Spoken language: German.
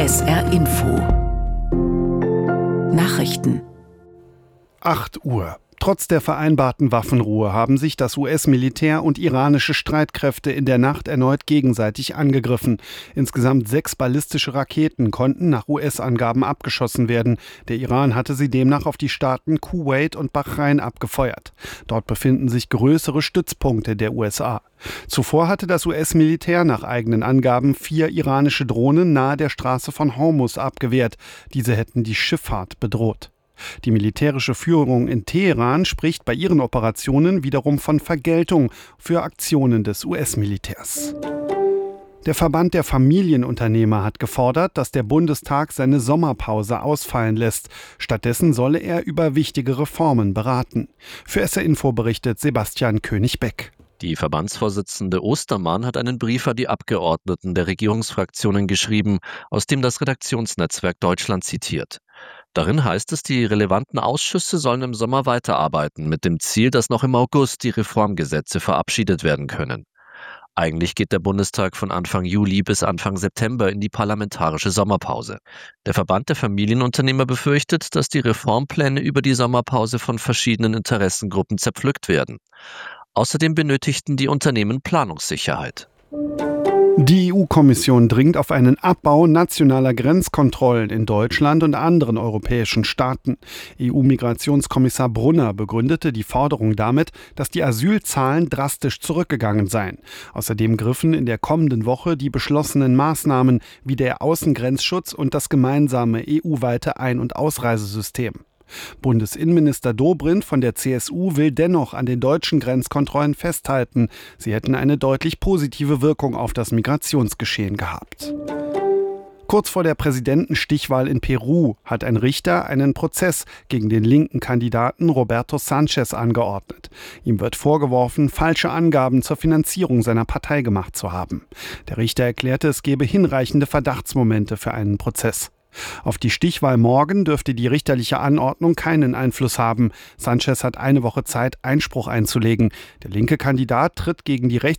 SR Info Nachrichten 8 Uhr. Trotz der vereinbarten Waffenruhe haben sich das US-Militär und iranische Streitkräfte in der Nacht erneut gegenseitig angegriffen. Insgesamt 6 ballistische Raketen konnten nach US-Angaben abgeschossen werden. Der Iran hatte sie demnach auf die Staaten Kuwait und Bahrain abgefeuert. Dort befinden sich größere Stützpunkte der USA. Zuvor hatte das US-Militär nach eigenen Angaben 4 iranische Drohnen nahe der Straße von Hormuz abgewehrt. Diese hätten die Schifffahrt bedroht. Die militärische Führung in Teheran spricht bei ihren Operationen wiederum von Vergeltung für Aktionen des US-Militärs. Der Verband der Familienunternehmer hat gefordert, dass der Bundestag seine Sommerpause ausfallen lässt. Stattdessen solle er über wichtige Reformen beraten. Für SR Info berichtet Sebastian König-Beck. Die Verbandsvorsitzende Ostermann hat einen Brief an die Abgeordneten der Regierungsfraktionen geschrieben, aus dem das Redaktionsnetzwerk Deutschland zitiert. Darin heißt es, die relevanten Ausschüsse sollen im Sommer weiterarbeiten, mit dem Ziel, dass noch im August die Reformgesetze verabschiedet werden können. Eigentlich geht der Bundestag von Anfang Juli bis Anfang September in die parlamentarische Sommerpause. Der Verband der Familienunternehmer befürchtet, dass die Reformpläne über die Sommerpause von verschiedenen Interessengruppen zerpflückt werden. Außerdem benötigten die Unternehmen Planungssicherheit. Die EU-Kommission dringt auf einen Abbau nationaler Grenzkontrollen in Deutschland und anderen europäischen Staaten. EU-Migrationskommissar Brunner begründete die Forderung damit, dass die Asylzahlen drastisch zurückgegangen seien. Außerdem griffen in der kommenden Woche die beschlossenen Maßnahmen wie der Außengrenzschutz und das gemeinsame EU-weite Ein- und Ausreisesystem. Bundesinnenminister Dobrindt von der CSU will dennoch an den deutschen Grenzkontrollen festhalten. Sie hätten eine deutlich positive Wirkung auf das Migrationsgeschehen gehabt. Kurz vor der Präsidentenstichwahl in Peru hat ein Richter einen Prozess gegen den linken Kandidaten Roberto Sanchez angeordnet. Ihm wird vorgeworfen, falsche Angaben zur Finanzierung seiner Partei gemacht zu haben. Der Richter erklärte, es gebe hinreichende Verdachtsmomente für einen Prozess. Auf die Stichwahl morgen dürfte die richterliche Anordnung keinen Einfluss haben. Sanchez hat eine Woche Zeit, Einspruch einzulegen. Der linke Kandidat tritt gegen die